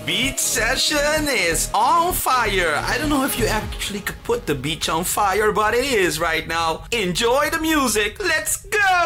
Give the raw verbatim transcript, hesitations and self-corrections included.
beach session is on fire. I don't know if you actually could put the beach on fire, but it is right now. Enjoy the music. Let's go!